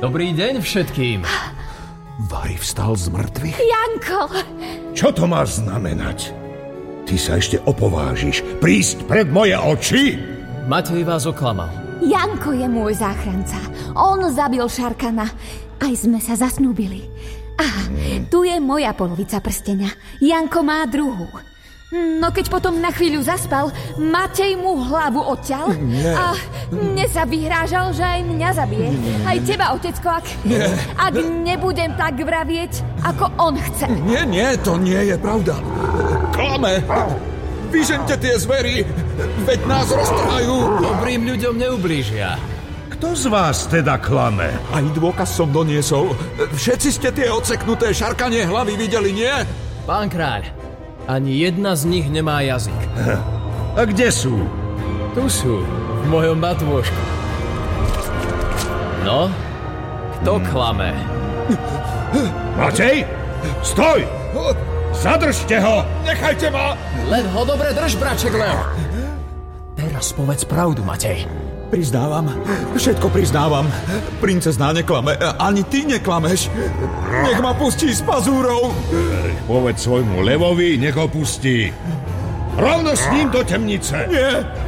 Dobrý deň všetkým. Vary vstal z mŕtvych? Janko! Čo to má znamenať? Ty sa ešte opovážiš prísť pred moje oči? Matej vás oklamal. Janko je môj záchranca. On zabil Šarkana. Aj sme sa zasnúbili. A tu je moja polovica prstenia. Janko má druhú. No keď potom na chvíľu zaspal, Matej mu hlavu odťal a mne sa vyhrážal, že aj mňa zabije. Aj teba, otecko, ak nebudem tak vravieť, ako on chce. Nie, to nie je pravda. Klame! Vyžente tie zvery, veď nás roztrhajú. Dobrým ľuďom neublížia. Kto z vás teda klame? Aj dôkaz som doniesol. Všetci ste tie odseknuté šarkanie hlavy videli, nie? Pán kráľ, ani jedna z nich nemá jazyk. A kde sú? Tu sú, v mojom batôžku. No, kto klame? Matej, stoj! Zadržte ho! Nechajte ma! Len ho dobre drž, braček Leo. Teraz povedz pravdu, Matej. Priznávam, všetko priznávam. Princezná neklame, ani ty neklameš. Nech ma pustí z pazúrov. Povedz svojmu levovi, nech ho pustí. Rovno s ním do temnice. Nie,